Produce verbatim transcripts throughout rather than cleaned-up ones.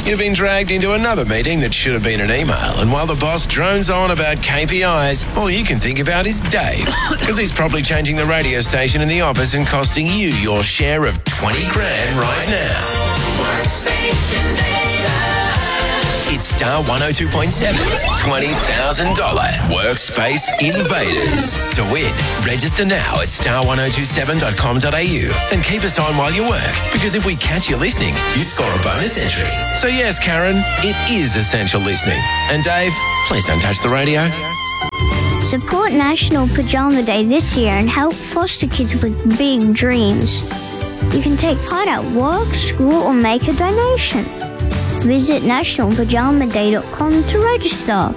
You've been dragged into another meeting that should have been an email, and while the boss drones on about K P Is, all you can think about is Dave, because he's probably changing the radio station in the office and costing you your share of twenty grand right now. Workspace Invader. It's Star one oh two point seven's twenty thousand dollars Workspace Invaders. To win, register now at star one oh two seven dot com dot a u and keep us on while you work, because if we catch you listening, you score a bonus entry. So yes, Karen, it is essential listening. And Dave, please don't touch the radio. Support National Pajama Day this year and help foster kids with big dreams. You can take part at work, school, or make a donation. Visit national pajama day dot com to register.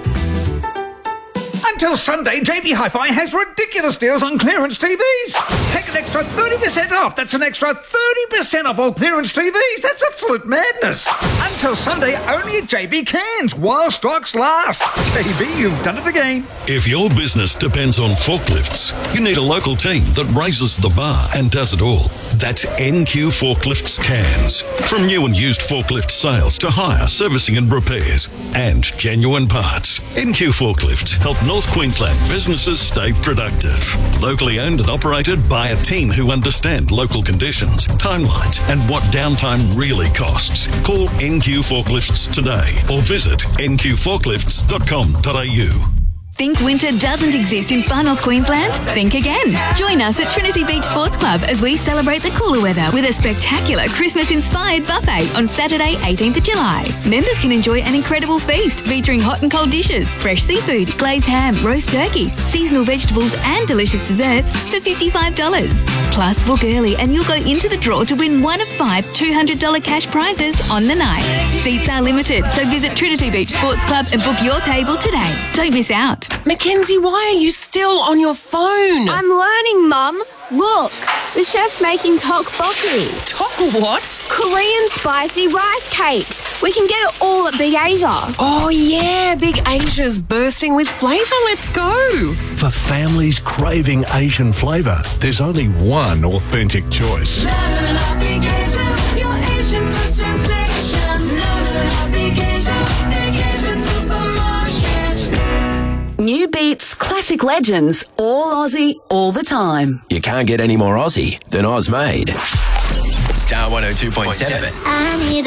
Until Sunday, J B Hi-Fi has ridiculous deals on clearance T Vs. Take an extra thirty percent off. That's an extra thirty percent off all clearance T Vs. That's absolute madness. Until Sunday, only at J B Cans, while stocks last. J B, you've done it again. If your business depends on forklifts, you need a local team that raises the bar and does it all. That's N Q Forklifts Cairns. From new and used forklift sales to hire, servicing and repairs, and genuine parts. N Q Forklifts help North Queensland businesses stay productive. Locally owned and operated by a team who understand local conditions, timelines, and what downtime really costs. Call N Q Forklifts today or visit n q forklifts dot com dot a u. Think winter doesn't exist in far North Queensland? Think again. Join us at Trinity Beach Sports Club as we celebrate the cooler weather with a spectacular Christmas-inspired buffet on Saturday, eighteenth of July. Members can enjoy an incredible feast featuring hot and cold dishes, fresh seafood, glazed ham, roast turkey, seasonal vegetables and delicious desserts for fifty-five dollars. Plus, book early and you'll go into the draw to win one of five two hundred dollars cash prizes on the night. Seats are limited, so visit Trinity Beach Sports Club and book your table today. Don't miss out. Mackenzie, why are you still on your phone? I'm learning, Mum. Look, the chef's making tteokbokki. Tok what? Korean spicy rice cakes. We can get it all at Big Asia. Oh, yeah, Big Asia's bursting with flavour. Let's go. For families craving Asian flavour, there's only one authentic choice. New beats, classic legends, all Aussie, all the time. You can't get any more Aussie than Oz made. Star one oh two point seven. I need